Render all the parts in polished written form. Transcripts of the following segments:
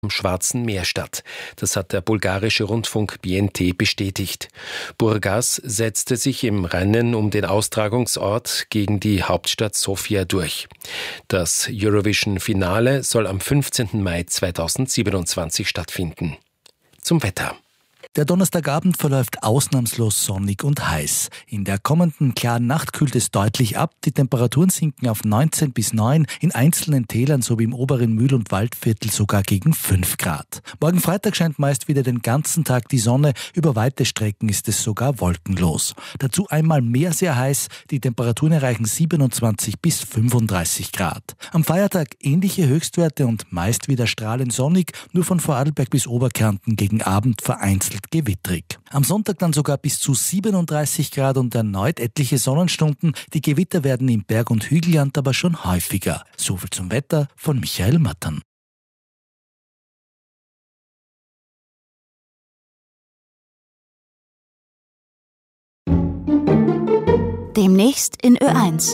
am Schwarzen Meer statt. Das hat der bulgarische Rundfunk BNT bestätigt. Burgas setzte sich im Rennen um den Austragungsort gegen die Hauptstadt Sofia durch. Das Eurovision-Finale soll am 15. Mai 2027 stattfinden. Zum Wetter. Der Donnerstagabend verläuft ausnahmslos sonnig und heiß. In der kommenden klaren Nacht kühlt es deutlich ab. Die Temperaturen sinken auf 19 bis 9, in einzelnen Tälern sowie im oberen Mühl- und Waldviertel sogar gegen 5 Grad. Morgen Freitag scheint meist wieder den ganzen Tag die Sonne. Über weite Strecken ist es sogar wolkenlos. Dazu einmal mehr sehr heiß. Die Temperaturen erreichen 27 bis 35 Grad. Am Feiertag ähnliche Höchstwerte und meist wieder strahlend sonnig. Nur von Vorarlberg bis Oberkärnten gegen Abend vereinzelt gewittrig. Am Sonntag dann sogar bis zu 37 Grad und erneut etliche Sonnenstunden. Die Gewitter werden im Berg- und Hügelland aber schon häufiger. Soviel zum Wetter von Michael Mattern. Demnächst in Ö1.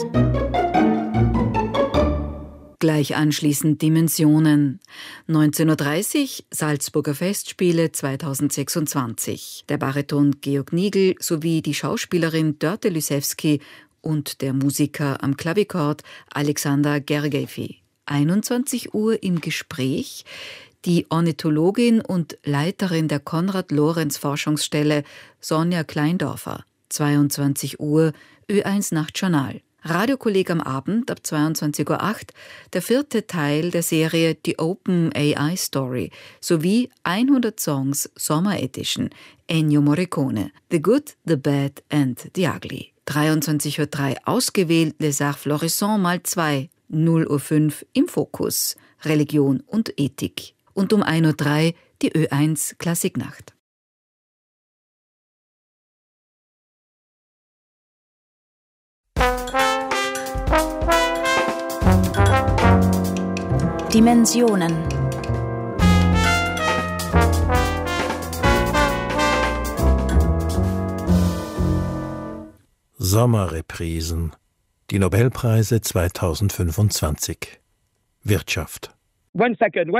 Gleich anschließend Dimensionen. 19.30 Uhr Salzburger Festspiele 2026. Der Bariton Georg Nigl sowie die Schauspielerin Dörte Lysewski und der Musiker am Klavichord Alexander Gergievi. 21 Uhr im Gespräch die Ornithologin und Leiterin der Konrad-Lorenz-Forschungsstelle Sonja Kleindorfer. 22 Uhr Ö1 Nachtjournal. Radiokolleg am Abend ab 22.08 Uhr der 4. Teil der Serie The Open AI Story sowie 100 Songs Sommer Edition Ennio Morricone, The Good, The Bad and The Ugly. 23.03 Uhr ausgewählt Les Arts Florissants mal 2, 0.05 Uhr im Fokus, Religion und Ethik. Und um 1.03 Uhr die Ö1 Klassiknacht. Dimensionen. Sommerreprisen. Die Nobelpreise 2025. Wirtschaft. One second.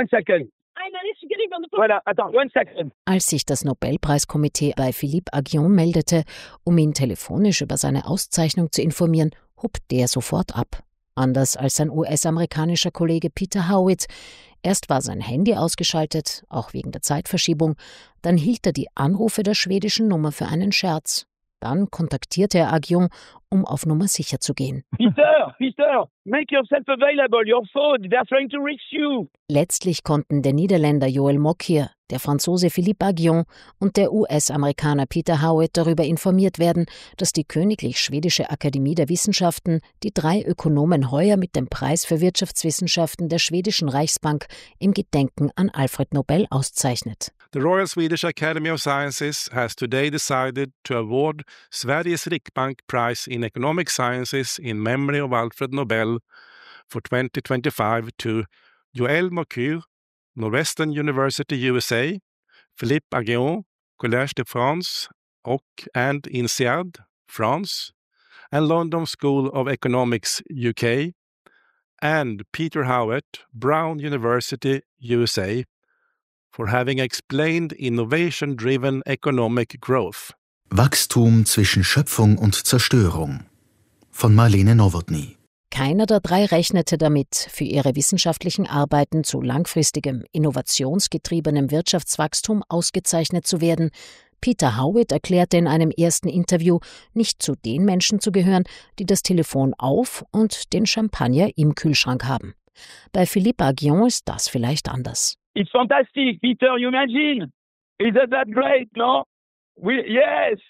Voilà, attends, 1 second. Als sich das Nobelpreiskomitee bei Philippe Aghion meldete, um ihn telefonisch über seine Auszeichnung zu informieren, hob der sofort ab. Anders als sein US-amerikanischer Kollege Peter Howitt. Erst war sein Handy ausgeschaltet, auch wegen der Zeitverschiebung. Dann hielt er die Anrufe der schwedischen Nummer für einen Scherz. Dann kontaktierte er Aghion, um auf Nummer sicher zu gehen. Peter, make yourself available, your phone, they're trying to reach you. Letztlich konnten der Niederländer Joël Mokyr, der Franzose Philippe Aghion und der US-Amerikaner Peter Howitt darüber informiert werden, dass die Königlich Schwedische Akademie der Wissenschaften die 3 Ökonomen heuer mit dem Preis für Wirtschaftswissenschaften der schwedischen Reichsbank im Gedenken an Alfred Nobel auszeichnet. The Royal Swedish Academy of Sciences has today decided to award Sveriges Riksbank Prize in Economic Sciences in memory of Alfred Nobel for 2025 to Joël Mokyr, Northwestern University, USA, Philippe Aghion, Collège de France and INSEAD, France, and London School of Economics, UK, and Peter Howitt, Brown University, USA, for having explained innovation-driven economic growth. Wachstum zwischen Schöpfung und Zerstörung von Marlene Nowotny. Keiner der 3 rechnete damit, für ihre wissenschaftlichen Arbeiten zu langfristigem, innovationsgetriebenem Wirtschaftswachstum ausgezeichnet zu werden. Peter Howitt erklärte in einem ersten Interview, nicht zu den Menschen zu gehören, die das Telefon auf und den Champagner im Kühlschrank haben. Bei Philippe Aghion ist das vielleicht anders. It's fantastic, Peter, you imagine? Isn't that great, no? Yes.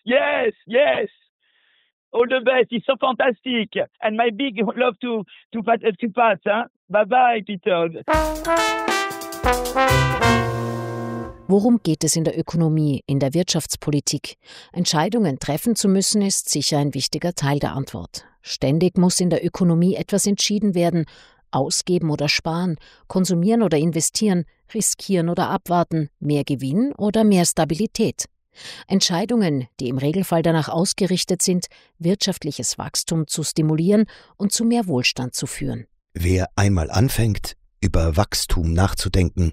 All the best, it's so fantastic. And my big love to pass, huh? Bye-bye, Peter. Worum geht es in der Ökonomie, in der Wirtschaftspolitik? Entscheidungen treffen zu müssen, ist sicher ein wichtiger Teil der Antwort. Ständig muss in der Ökonomie etwas entschieden werden. Ausgeben oder sparen, konsumieren oder investieren, riskieren oder abwarten, mehr Gewinn oder mehr Stabilität. Entscheidungen, die im Regelfall danach ausgerichtet sind, wirtschaftliches Wachstum zu stimulieren und zu mehr Wohlstand zu führen. Wer einmal anfängt, über Wachstum nachzudenken,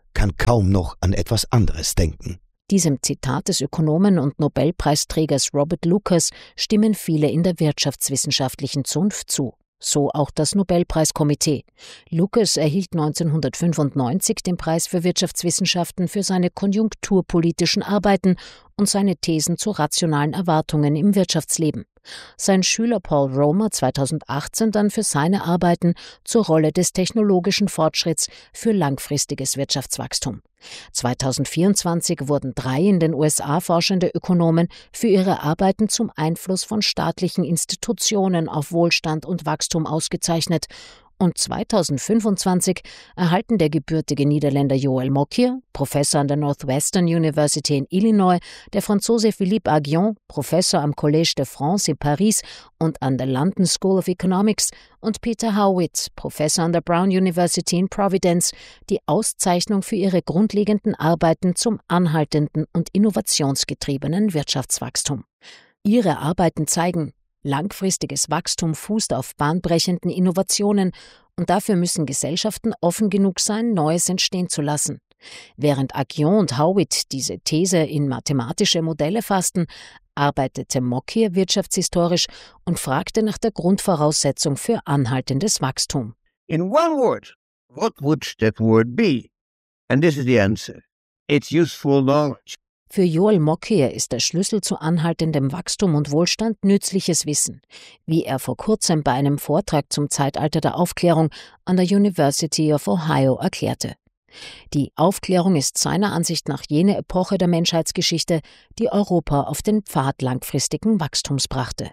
kann kaum noch an etwas anderes denken. Diesem Zitat des Ökonomen und Nobelpreisträgers Robert Lucas stimmen viele in der wirtschaftswissenschaftlichen Zunft zu. So auch das Nobelpreiskomitee. Lucas erhielt 1995 den Preis für Wirtschaftswissenschaften für seine konjunkturpolitischen Arbeiten und seine Thesen zu rationalen Erwartungen im Wirtschaftsleben. Sein Schüler Paul Romer 2018 dann für seine Arbeiten zur Rolle des technologischen Fortschritts für langfristiges Wirtschaftswachstum. 2024 wurden 3 in den USA forschende Ökonomen für ihre Arbeiten zum Einfluss von staatlichen Institutionen auf Wohlstand und Wachstum ausgezeichnet. Und 2025 erhalten der gebürtige Niederländer Joël Mokyr, Professor an der Northwestern University in Illinois, der Franzose Philippe Aghion, Professor am Collège de France in Paris und an der London School of Economics, und Peter Howitt, Professor an der Brown University in Providence, die Auszeichnung für ihre grundlegenden Arbeiten zum anhaltenden und innovationsgetriebenen Wirtschaftswachstum. Ihre Arbeiten zeigen, langfristiges Wachstum fußt auf bahnbrechenden Innovationen und dafür müssen Gesellschaften offen genug sein, Neues entstehen zu lassen. Während Aghion und Howitt diese These in mathematische Modelle fassten, arbeitete Mokyr wirtschaftshistorisch und fragte nach der Grundvoraussetzung für anhaltendes Wachstum. In one word, what would that word be? And this is the answer. It's useful knowledge. Für Joël Mokyr ist der Schlüssel zu anhaltendem Wachstum und Wohlstand nützliches Wissen, wie er vor kurzem bei einem Vortrag zum Zeitalter der Aufklärung an der University of Ohio erklärte. Die Aufklärung ist seiner Ansicht nach jene Epoche der Menschheitsgeschichte, die Europa auf den Pfad langfristigen Wachstums brachte.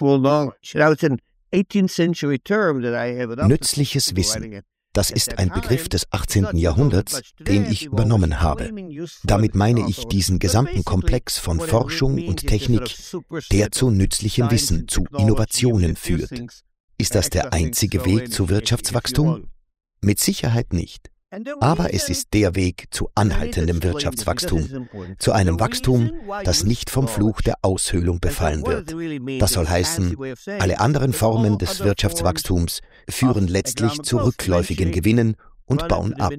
Nützliches Wissen. Das ist ein Begriff des 18. Jahrhunderts, den ich übernommen habe. Damit meine ich diesen gesamten Komplex von Forschung und Technik, der zu nützlichem Wissen, zu Innovationen führt. Ist das der einzige Weg zu Wirtschaftswachstum? Mit Sicherheit nicht. Aber es ist der Weg zu anhaltendem Wirtschaftswachstum, zu einem Wachstum, das nicht vom Fluch der Aushöhlung befallen wird. Das soll heißen, alle anderen Formen des Wirtschaftswachstums führen letztlich zu rückläufigen Gewinnen und bauen ab.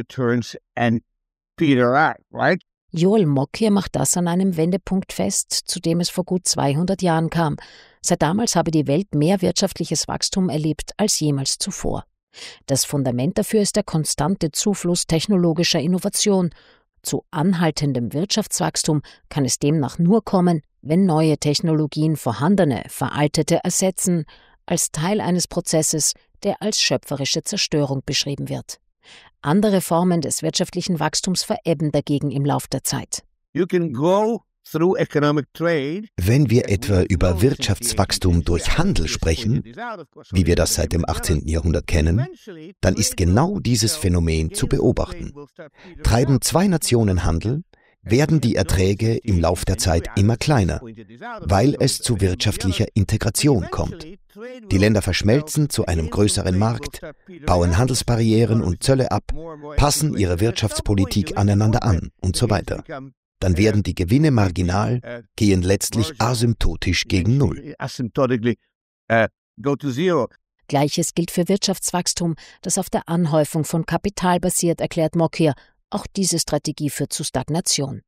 Joël Mokyr macht das an einem Wendepunkt fest, zu dem es vor gut 200 Jahren kam. Seit damals habe die Welt mehr wirtschaftliches Wachstum erlebt als jemals zuvor. Das Fundament dafür ist der konstante Zufluss technologischer Innovation. Zu anhaltendem Wirtschaftswachstum kann es demnach nur kommen, wenn neue Technologien vorhandene, veraltete ersetzen, als Teil eines Prozesses, der als schöpferische Zerstörung beschrieben wird. Andere Formen des wirtschaftlichen Wachstums verebben dagegen im Lauf der Zeit. Wenn wir etwa über Wirtschaftswachstum durch Handel sprechen, wie wir das seit dem 18. Jahrhundert kennen, dann ist genau dieses Phänomen zu beobachten. Treiben 2 Nationen Handel, werden die Erträge im Lauf der Zeit immer kleiner, weil es zu wirtschaftlicher Integration kommt. Die Länder verschmelzen zu einem größeren Markt, bauen Handelsbarrieren und Zölle ab, passen ihre Wirtschaftspolitik aneinander an und so weiter. Dann werden die Gewinne marginal, gehen letztlich asymptotisch gegen Null. Gleiches gilt für Wirtschaftswachstum, das auf der Anhäufung von Kapital basiert, erklärt Mokyr. Auch diese Strategie führt zu Stagnation.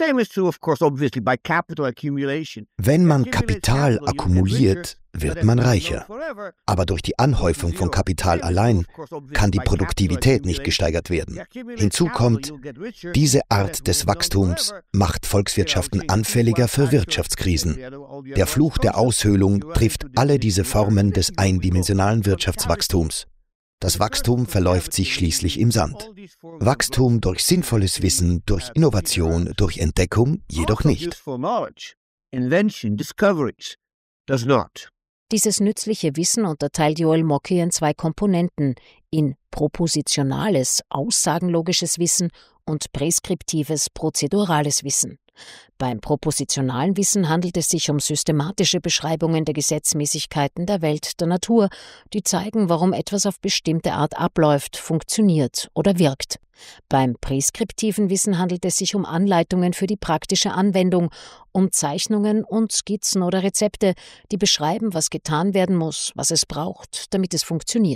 Wenn man Kapital akkumuliert, wird man reicher. Aber durch die Anhäufung von Kapital allein kann die Produktivität nicht gesteigert werden. Hinzu kommt, diese Art des Wachstums macht Volkswirtschaften anfälliger für Wirtschaftskrisen. Der Fluch der Aushöhlung trifft alle diese Formen des eindimensionalen Wirtschaftswachstums. Das Wachstum verläuft sich schließlich im Sand. Wachstum durch sinnvolles Wissen, durch Innovation, durch Entdeckung jedoch nicht. Dieses nützliche Wissen unterteilt Joël Mokyr in 2 Komponenten, in propositionales, aussagenlogisches Wissen und präskriptives, prozedurales Wissen. Beim propositionalen Wissen handelt es sich um systematische Beschreibungen der Gesetzmäßigkeiten der Welt, der Natur, die zeigen, warum etwas auf bestimmte Art abläuft, funktioniert oder wirkt. Beim präskriptiven Wissen handelt es sich um Anleitungen für die praktische Anwendung, um Zeichnungen und Skizzen oder Rezepte, die beschreiben, was getan werden muss, was es braucht, damit es funktioniert.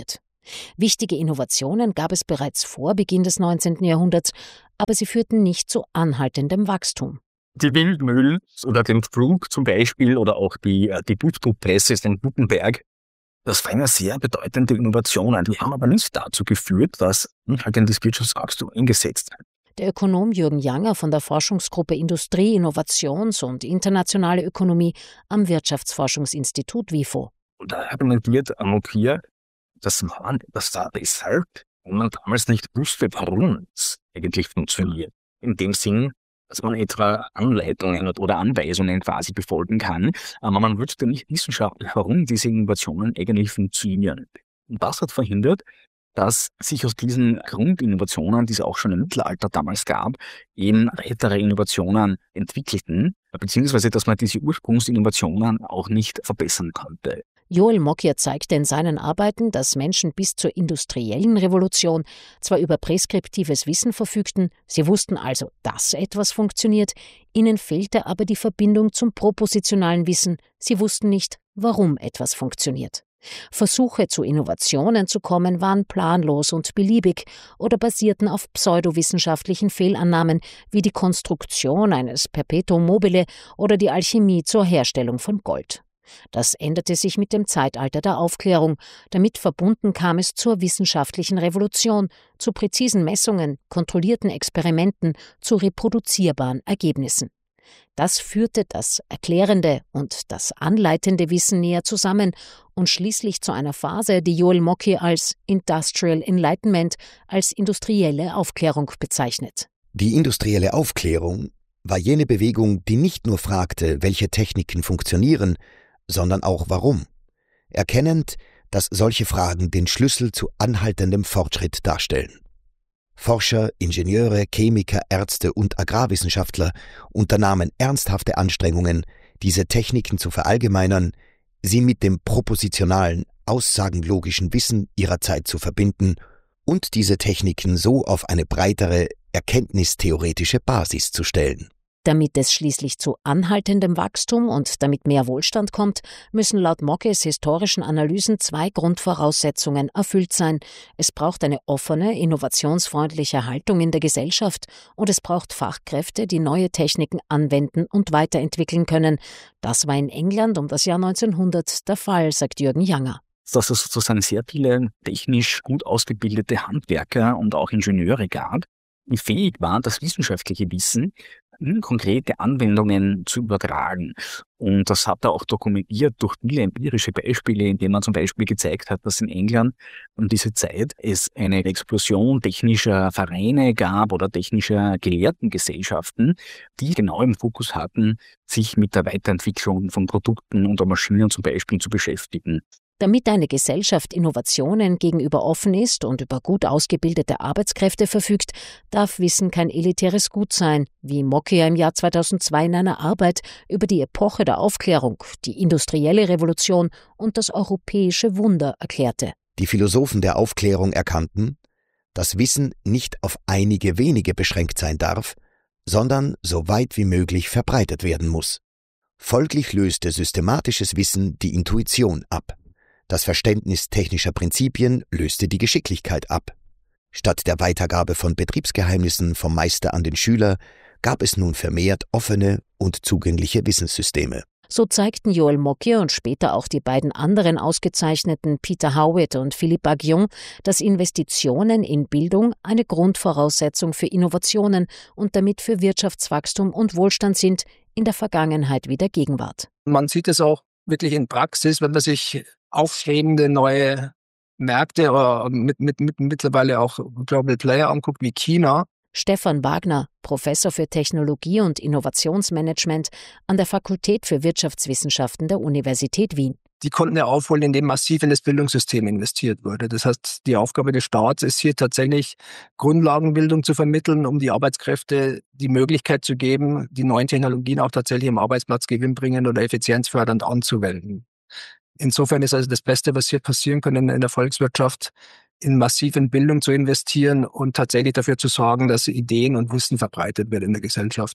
Wichtige Innovationen gab es bereits vor Beginn des 19. Jahrhunderts, aber sie führten nicht zu anhaltendem Wachstum. Die Windmühlen oder den Flug zum Beispiel oder auch die Blutdruckpresse in Gutenberg, das waren ja sehr bedeutende Innovationen. Die haben aber nicht dazu geführt, dass anhaltendes Wirtschaftswachstum eingesetzt hat. Der Ökonom Jürgen Janger von der Forschungsgruppe Industrie, Innovations- und internationale Ökonomie am Wirtschaftsforschungsinstitut WIFO. Und da argumentiert Amok hier, dass man etwas da deshalb, und man damals nicht wusste, warum es eigentlich funktioniert. In dem Sinn, dass man etwa Anleitungen oder Anweisungen quasi befolgen kann, aber man wusste nicht wissenschaftlich, warum diese Innovationen eigentlich funktionieren. Und das hat verhindert, dass sich aus diesen Grundinnovationen, die es auch schon im Mittelalter damals gab, eben weitere Innovationen entwickelten, beziehungsweise dass man diese Ursprungsinnovationen auch nicht verbessern konnte. Joel Mokyr zeigte in seinen Arbeiten, dass Menschen bis zur industriellen Revolution zwar über preskriptives Wissen verfügten, sie wussten also, dass etwas funktioniert, ihnen fehlte aber die Verbindung zum propositionalen Wissen, sie wussten nicht, warum etwas funktioniert. Versuche zu Innovationen zu kommen waren planlos und beliebig oder basierten auf pseudowissenschaftlichen Fehlannahmen wie die Konstruktion eines Perpetuum mobile oder die Alchemie zur Herstellung von Gold. Das änderte sich mit dem Zeitalter der Aufklärung. Damit verbunden kam es zur wissenschaftlichen Revolution, zu präzisen Messungen, kontrollierten Experimenten, zu reproduzierbaren Ergebnissen. Das führte das erklärende und das anleitende Wissen näher zusammen und schließlich zu einer Phase, die Joel Mokyr als Industrial Enlightenment, als industrielle Aufklärung bezeichnet. Die industrielle Aufklärung war jene Bewegung, die nicht nur fragte, welche Techniken funktionieren, sondern auch warum. Erkennend, dass solche Fragen den Schlüssel zu anhaltendem Fortschritt darstellen. Forscher, Ingenieure, Chemiker, Ärzte und Agrarwissenschaftler unternahmen ernsthafte Anstrengungen, diese Techniken zu verallgemeinern, sie mit dem propositionalen, aussagenlogischen Wissen ihrer Zeit zu verbinden und diese Techniken so auf eine breitere, erkenntnistheoretische Basis zu stellen. Damit es schließlich zu anhaltendem Wachstum und damit mehr Wohlstand kommt, müssen laut Mokyrs historischen Analysen 2 Grundvoraussetzungen erfüllt sein. Es braucht eine offene, innovationsfreundliche Haltung in der Gesellschaft und es braucht Fachkräfte, die neue Techniken anwenden und weiterentwickeln können. Das war in England um das Jahr 1900 der Fall, sagt Jürgen Janger. Dass es sozusagen sehr viele technisch gut ausgebildete Handwerker und auch Ingenieure gab, die fähig waren, das wissenschaftliche Wissen in konkrete Anwendungen zu übertragen. Und das hat er auch dokumentiert durch viele empirische Beispiele, indem man zum Beispiel gezeigt hat, dass in England um diese Zeit es eine Explosion technischer Vereine gab oder technischer Gelehrtengesellschaften, die genau im Fokus hatten, sich mit der Weiterentwicklung von Produkten und Maschinen zum Beispiel zu beschäftigen. Damit eine Gesellschaft Innovationen gegenüber offen ist und über gut ausgebildete Arbeitskräfte verfügt, darf Wissen kein elitäres Gut sein, wie Mokyr im Jahr 2002 in einer Arbeit über die Epoche der Aufklärung, die industrielle Revolution und das europäische Wunder erklärte. Die Philosophen der Aufklärung erkannten, dass Wissen nicht auf einige wenige beschränkt sein darf, sondern so weit wie möglich verbreitet werden muss. Folglich löste systematisches Wissen die Intuition ab. Das Verständnis technischer Prinzipien löste die Geschicklichkeit ab. Statt der Weitergabe von Betriebsgeheimnissen vom Meister an den Schüler gab es nun vermehrt offene und zugängliche Wissenssysteme. So zeigten Joel Mokyr und später auch die beiden anderen ausgezeichneten Peter Howitt und Philippe Aghion, dass Investitionen in Bildung eine Grundvoraussetzung für Innovationen und damit für Wirtschaftswachstum und Wohlstand sind, in der Vergangenheit wie der Gegenwart. Man sieht es auch wirklich in Praxis, wenn man sich aufstrebende neue Märkte oder mit mittlerweile auch Global Player anguckt wie China. Stefan Wagner, Professor für Technologie und Innovationsmanagement an der Fakultät für Wirtschaftswissenschaften der Universität Wien. Die konnten ja aufholen, indem massiv in das Bildungssystem investiert wurde. Das heißt, die Aufgabe des Staats ist hier tatsächlich, Grundlagenbildung zu vermitteln, um die Arbeitskräfte die Möglichkeit zu geben, die neuen Technologien auch tatsächlich am Arbeitsplatz gewinnbringend oder effizienzfördernd anzuwenden. Insofern ist also das Beste, was hier passieren kann in der Volkswirtschaft, in massiven Bildung zu investieren und tatsächlich dafür zu sorgen, dass Ideen und Wissen verbreitet wird in der Gesellschaft.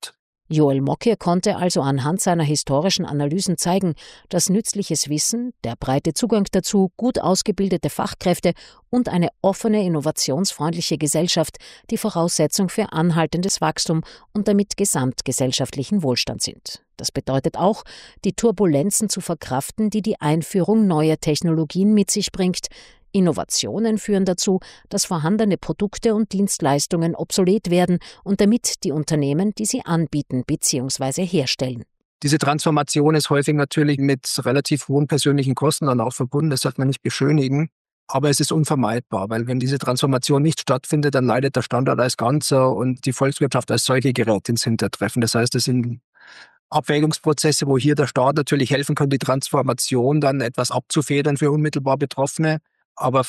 Joel Mokyr konnte also anhand seiner historischen Analysen zeigen, dass nützliches Wissen, der breite Zugang dazu, gut ausgebildete Fachkräfte und eine offene, innovationsfreundliche Gesellschaft die Voraussetzung für anhaltendes Wachstum und damit gesamtgesellschaftlichen Wohlstand sind. Das bedeutet auch, die Turbulenzen zu verkraften, die die Einführung neuer Technologien mit sich bringt. Innovationen führen dazu, dass vorhandene Produkte und Dienstleistungen obsolet werden und damit die Unternehmen, die sie anbieten bzw. herstellen. Diese Transformation ist häufig natürlich mit relativ hohen persönlichen Kosten dann auch verbunden. Das sollte man nicht beschönigen. Aber es ist unvermeidbar, weil wenn diese Transformation nicht stattfindet, dann leidet der Standort als Ganzer und die Volkswirtschaft als solche gerät ins Hintertreffen. Das heißt, es sind Abwägungsprozesse, wo hier der Staat natürlich helfen kann, die Transformation dann etwas abzufedern für unmittelbar Betroffene. Aber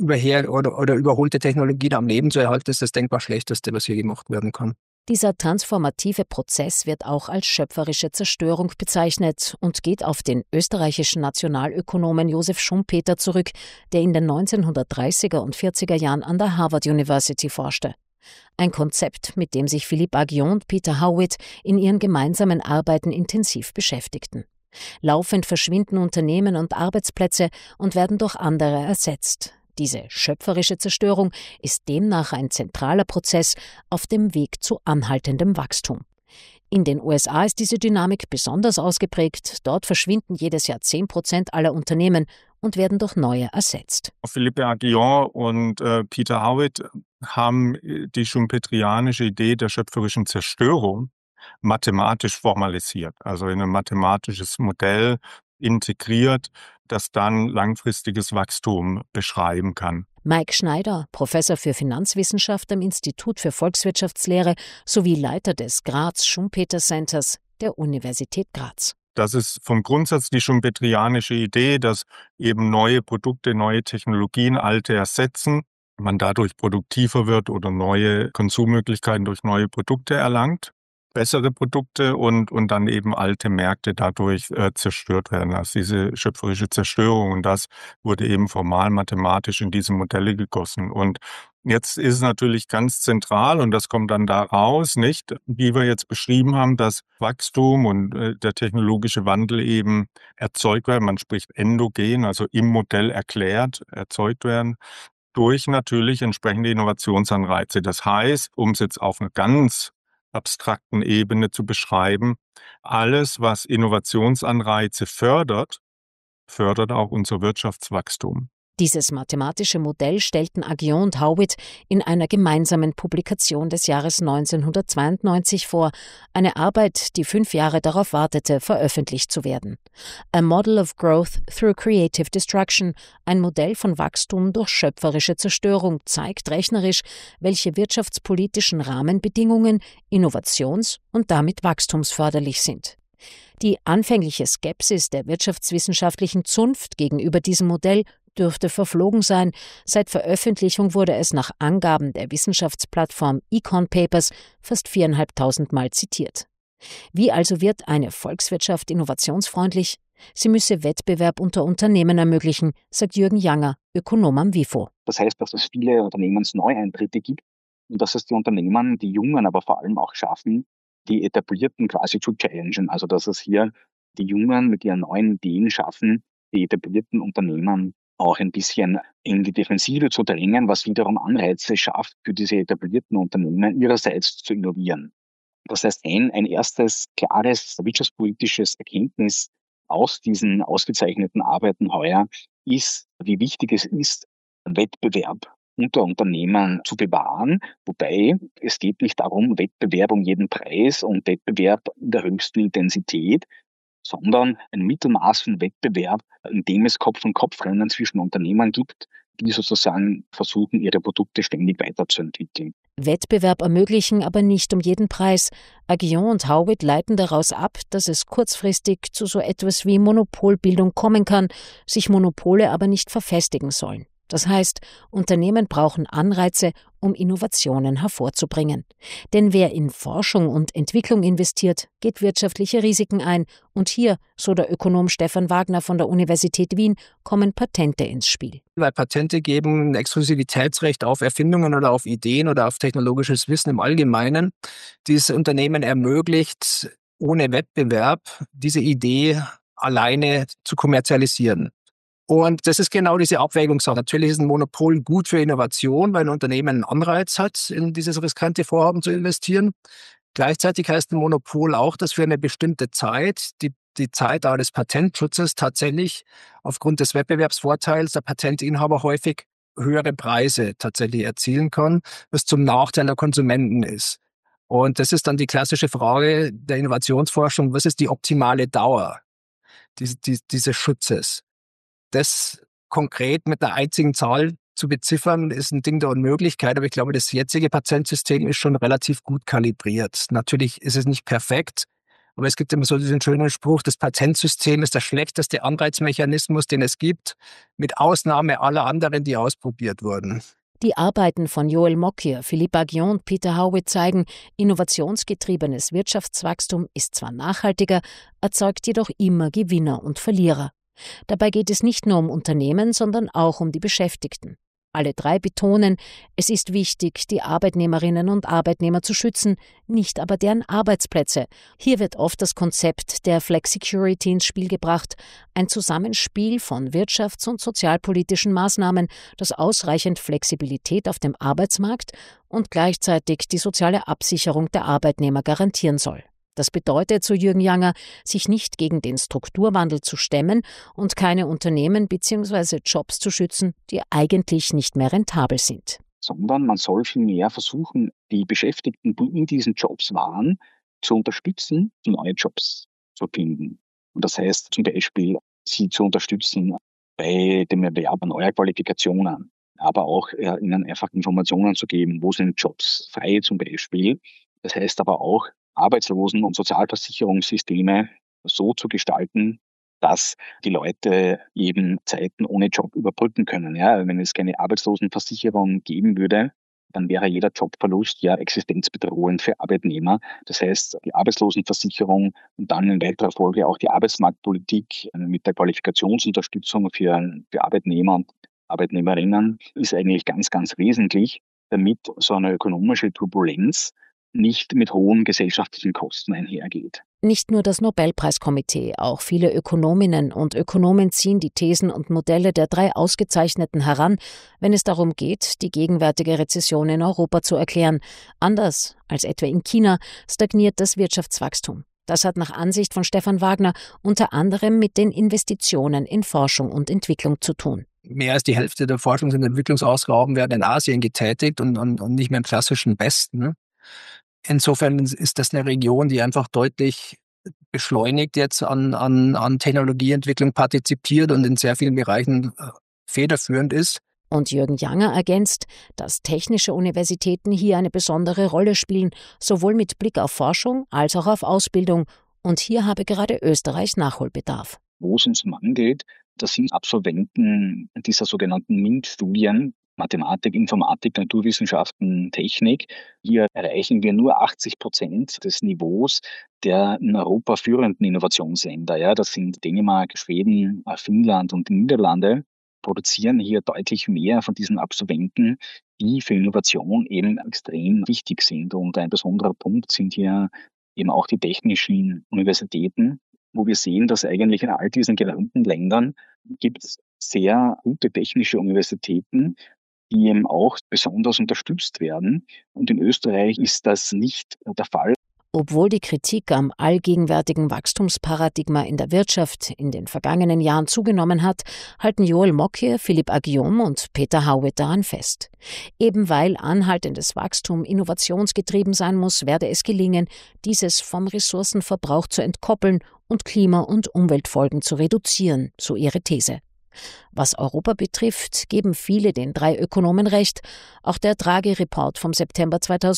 überholte Technologien am Leben zu erhalten, ist das denkbar Schlechteste, was hier gemacht werden kann. Dieser transformative Prozess wird auch als schöpferische Zerstörung bezeichnet und geht auf den österreichischen Nationalökonomen Josef Schumpeter zurück, der in den 1930er und 40er Jahren an der Harvard University forschte. Ein Konzept, mit dem sich Philippe Aghion und Peter Howitt in ihren gemeinsamen Arbeiten intensiv beschäftigten. Laufend verschwinden Unternehmen und Arbeitsplätze und werden durch andere ersetzt. Diese schöpferische Zerstörung ist demnach ein zentraler Prozess auf dem Weg zu anhaltendem Wachstum. In den USA ist diese Dynamik besonders ausgeprägt. Dort verschwinden jedes Jahr 10% aller Unternehmen und werden durch neue ersetzt. Philippe Aghion und Peter Howitt haben die schumpetrianische Idee der schöpferischen Zerstörung mathematisch formalisiert, also in ein mathematisches Modell integriert, das dann langfristiges Wachstum beschreiben kann. Mike Schneider, Professor für Finanzwissenschaft am Institut für Volkswirtschaftslehre sowie Leiter des Graz-Schumpeter-Centers der Universität Graz. Das ist vom Grundsatz die schumpetrianische Idee, dass eben neue Produkte, neue Technologien alte ersetzen, man dadurch produktiver wird oder neue Konsummöglichkeiten durch neue Produkte erlangt. Bessere Produkte und dann eben alte Märkte dadurch zerstört werden. Also diese schöpferische Zerstörung, und das wurde eben formal mathematisch in diese Modelle gegossen. Und jetzt ist es natürlich ganz zentral, und das kommt dann da raus, nicht, wie wir jetzt beschrieben haben, dass Wachstum und der technologische Wandel eben erzeugt werden, man spricht endogen, also im Modell erklärt, erzeugt werden, durch natürlich entsprechende Innovationsanreize. Das heißt, um es jetzt auf eine ganz abstrakten Ebene zu beschreiben, alles, was Innovationsanreize fördert, fördert auch unser Wirtschaftswachstum. Dieses mathematische Modell stellten Aghion und Howitt in einer gemeinsamen Publikation des Jahres 1992 vor, eine Arbeit, die 5 Jahre darauf wartete, veröffentlicht zu werden. A Model of Growth Through Creative Destruction, ein Modell von Wachstum durch schöpferische Zerstörung, zeigt rechnerisch, welche wirtschaftspolitischen Rahmenbedingungen innovations- und damit wachstumsförderlich sind. Die anfängliche Skepsis der wirtschaftswissenschaftlichen Zunft gegenüber diesem Modell dürfte verflogen sein. Seit Veröffentlichung wurde es nach Angaben der Wissenschaftsplattform Econ Papers fast 4.500 Mal zitiert. Wie also wird eine Volkswirtschaft innovationsfreundlich? Sie müsse Wettbewerb unter Unternehmen ermöglichen, sagt Jürgen Janger, Ökonom am WIFO. Das heißt, dass es viele Unternehmensneueintritte gibt und dass es die Unternehmen, die Jungen aber vor allem auch schaffen, die Etablierten quasi zu challengen. Also dass es hier die Jungen mit ihren neuen Ideen schaffen, die etablierten Unternehmen auch ein bisschen in die Defensive zu drängen, was wiederum Anreize schafft, für diese etablierten Unternehmen ihrerseits zu innovieren. Das heißt, ein erstes klares wirtschaftspolitisches Erkenntnis aus diesen ausgezeichneten Arbeiten heuer ist, wie wichtig es ist, Wettbewerb unter Unternehmen zu bewahren. Wobei es geht nicht darum, Wettbewerb um jeden Preis und Wettbewerb in der höchsten Intensität, sondern ein Mittelmaß von Wettbewerb, in dem es Kopf-an-Kopf-Rennen zwischen Unternehmen gibt, die sozusagen versuchen, ihre Produkte ständig weiterzuentwickeln. Wettbewerb ermöglichen, aber nicht um jeden Preis. Aghion und Howitt leiten daraus ab, dass es kurzfristig zu so etwas wie Monopolbildung kommen kann, sich Monopole aber nicht verfestigen sollen. Das heißt, Unternehmen brauchen Anreize, um Innovationen hervorzubringen. Denn wer in Forschung und Entwicklung investiert, geht wirtschaftliche Risiken ein. Und hier, so der Ökonom Stefan Wagner von der Universität Wien, kommen Patente ins Spiel. Weil Patente geben ein Exklusivitätsrecht auf Erfindungen oder auf Ideen oder auf technologisches Wissen im Allgemeinen. Dieses Unternehmen ermöglicht, ohne Wettbewerb diese Idee alleine zu kommerzialisieren. Und das ist genau diese Abwägungssache. Natürlich ist ein Monopol gut für Innovation, weil ein Unternehmen einen Anreiz hat, in dieses riskante Vorhaben zu investieren. Gleichzeitig heißt ein Monopol auch, dass für eine bestimmte Zeit die Zeitdauer des Patentschutzes tatsächlich aufgrund des Wettbewerbsvorteils der Patentinhaber häufig höhere Preise tatsächlich erzielen kann, was zum Nachteil der Konsumenten ist. Und das ist dann die klassische Frage der Innovationsforschung: Was ist die optimale Dauer dieses Schutzes? Das konkret mit einer einzigen Zahl zu beziffern, ist ein Ding der Unmöglichkeit, aber ich glaube, das jetzige Patentsystem ist schon relativ gut kalibriert. Natürlich ist es nicht perfekt, aber es gibt immer so diesen schönen Spruch, das Patentsystem ist der schlechteste Anreizmechanismus, den es gibt, mit Ausnahme aller anderen, die ausprobiert wurden. Die Arbeiten von Joel Mokyr, Philippe Aghion und Peter Howitt zeigen, innovationsgetriebenes Wirtschaftswachstum ist zwar nachhaltiger, erzeugt jedoch immer Gewinner und Verlierer. Dabei geht es nicht nur um Unternehmen, sondern auch um die Beschäftigten. Alle drei betonen, es ist wichtig, die Arbeitnehmerinnen und Arbeitnehmer zu schützen, nicht aber deren Arbeitsplätze. Hier wird oft das Konzept der Flexicurity ins Spiel gebracht, ein Zusammenspiel von wirtschafts- und sozialpolitischen Maßnahmen, das ausreichend Flexibilität auf dem Arbeitsmarkt und gleichzeitig die soziale Absicherung der Arbeitnehmer garantieren soll. Das bedeutet, so Jürgen Janger, sich nicht gegen den Strukturwandel zu stemmen und keine Unternehmen bzw. Jobs zu schützen, die eigentlich nicht mehr rentabel sind. Sondern man soll vielmehr versuchen, die Beschäftigten, die in diesen Jobs waren, zu unterstützen, neue Jobs zu finden. Und das heißt zum Beispiel, sie zu unterstützen bei dem Erwerb neuer Qualifikationen, aber auch ihnen einfach Informationen zu geben, wo sind Jobs frei zum Beispiel. Das heißt aber auch, Arbeitslosen- und Sozialversicherungssysteme so zu gestalten, dass die Leute eben Zeiten ohne Job überbrücken können. Ja, wenn es keine Arbeitslosenversicherung geben würde, dann wäre jeder Jobverlust ja existenzbedrohend für Arbeitnehmer. Das heißt, die Arbeitslosenversicherung und dann in weiterer Folge auch die Arbeitsmarktpolitik mit der Qualifikationsunterstützung für Arbeitnehmer und Arbeitnehmerinnen ist eigentlich ganz, ganz wesentlich, damit so eine ökonomische Turbulenz nicht mit hohen gesellschaftlichen Kosten einhergeht. Nicht nur das Nobelpreiskomitee, auch viele Ökonominnen und Ökonomen ziehen die Thesen und Modelle der drei Ausgezeichneten heran, wenn es darum geht, die gegenwärtige Rezession in Europa zu erklären. Anders als etwa in China stagniert das Wirtschaftswachstum. Das hat nach Ansicht von Stefan Wagner unter anderem mit den Investitionen in Forschung und Entwicklung zu tun. Mehr als die Hälfte der Forschungs- und Entwicklungsausgaben werden in Asien getätigt und nicht mehr im klassischen Westen. Insofern ist das eine Region, die einfach deutlich beschleunigt jetzt an Technologieentwicklung partizipiert und in sehr vielen Bereichen federführend ist. Und Jürgen Janger ergänzt, dass technische Universitäten hier eine besondere Rolle spielen, sowohl mit Blick auf Forschung als auch auf Ausbildung. Und hier habe gerade Österreich Nachholbedarf. Wo es uns mangelt, das sind Absolventen dieser sogenannten MINT-Studien, Mathematik, Informatik, Naturwissenschaften, Technik. Hier erreichen wir nur 80% des Niveaus der in Europa führenden Innovationsländer. Ja, das sind Dänemark, Schweden, Finnland und die Niederlande, produzieren hier deutlich mehr von diesen Absolventen, die für Innovation eben extrem wichtig sind. Und ein besonderer Punkt sind hier eben auch die technischen Universitäten, wo wir sehen, dass eigentlich in all diesen genannten Ländern gibt es sehr gute technische Universitäten, die eben auch besonders unterstützt werden. Und in Österreich ist das nicht der Fall. Obwohl die Kritik am allgegenwärtigen Wachstumsparadigma in der Wirtschaft in den vergangenen Jahren zugenommen hat, halten Joel Mokyr, Philippe Aghion und Peter Howitt daran fest. Eben weil anhaltendes Wachstum innovationsgetrieben sein muss, werde es gelingen, dieses vom Ressourcenverbrauch zu entkoppeln und Klima- und Umweltfolgen zu reduzieren, so ihre These. Was Europa betrifft, geben viele den drei Ökonomen recht. Auch der Draghi-Report vom September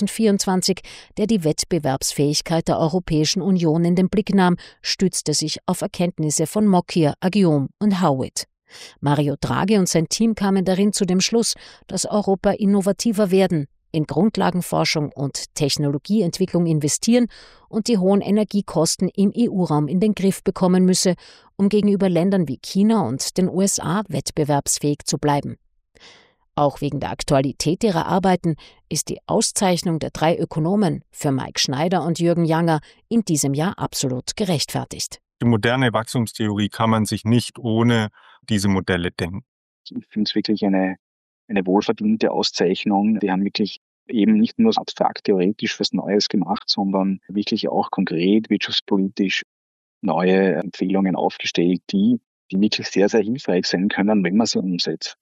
2024, der die Wettbewerbsfähigkeit der Europäischen Union in den Blick nahm, stützte sich auf Erkenntnisse von Mokyr, Aghion und Howitt. Mario Draghi und sein Team kamen darin zu dem Schluss, dass Europa innovativer werden, in Grundlagenforschung und Technologieentwicklung investieren und die hohen Energiekosten im EU-Raum in den Griff bekommen müsse, um gegenüber Ländern wie China und den USA wettbewerbsfähig zu bleiben. Auch wegen der Aktualität ihrer Arbeiten ist die Auszeichnung der 3 Ökonomen für Mike Schneider und Jürgen Janger in diesem Jahr absolut gerechtfertigt. Die moderne Wachstumstheorie kann man sich nicht ohne diese Modelle denken. Ich finde es wirklich eine wohlverdiente Auszeichnung. Die haben wirklich eben nicht nur abstrakt theoretisch was Neues gemacht, sondern wirklich auch konkret wirtschaftspolitisch neue Empfehlungen aufgestellt, die wirklich sehr, sehr hilfreich sein können, wenn man sie umsetzt.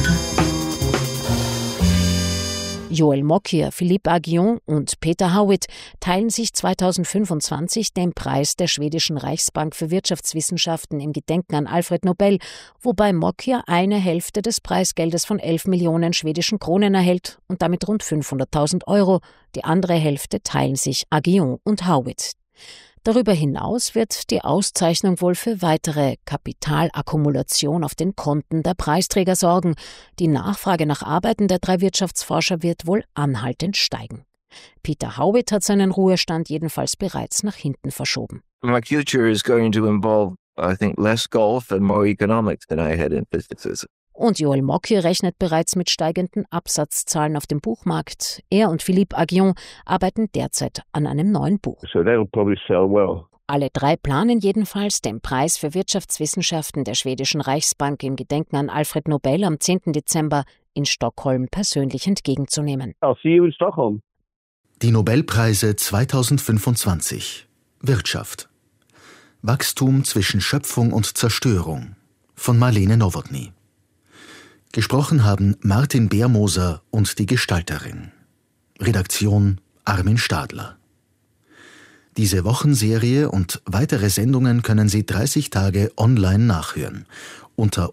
Joel Mokyr, Philippe Aghion und Peter Howitt teilen sich 2025 den Preis der schwedischen Reichsbank für Wirtschaftswissenschaften im Gedenken an Alfred Nobel, wobei Mokyr eine Hälfte des Preisgeldes von 11 Millionen schwedischen Kronen erhält und damit rund 500.000 Euro. Die andere Hälfte teilen sich Aghion und Howitt. Darüber hinaus wird die Auszeichnung wohl für weitere Kapitalakkumulation auf den Konten der Preisträger sorgen. Die Nachfrage nach Arbeiten der 3 Wirtschaftsforscher wird wohl anhaltend steigen. Peter Howitt hat seinen Ruhestand jedenfalls bereits nach hinten verschoben. My future is going to involve, I think, less golf and more economics than I had in physics. Und Joel Mokyr rechnet bereits mit steigenden Absatzzahlen auf dem Buchmarkt. Er und Philippe Aghion arbeiten derzeit an einem neuen Buch. So that'll probably sell well. Alle 3 planen jedenfalls, den Preis für Wirtschaftswissenschaften der schwedischen Reichsbank im Gedenken an Alfred Nobel am 10. Dezember in Stockholm persönlich entgegenzunehmen. I'll see you in Stockholm. Die Nobelpreise 2025. Wirtschaft. Wachstum zwischen Schöpfung und Zerstörung von Marlene Nowotny. Gesprochen haben Martin Beermoser und die Gestalterin. Redaktion Armin Stadler. Diese Wochenserie und weitere Sendungen können Sie 30 Tage online nachhören unter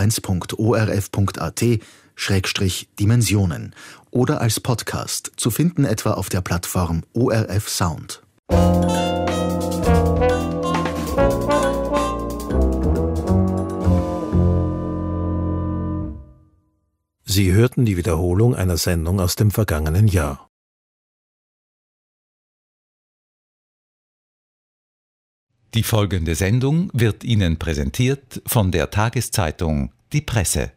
oe1.orf.at/Dimensionen oder als Podcast zu finden etwa auf der Plattform ORF Sound. Sie hörten die Wiederholung einer Sendung aus dem vergangenen Jahr. Die folgende Sendung wird Ihnen präsentiert von der Tageszeitung Die Presse.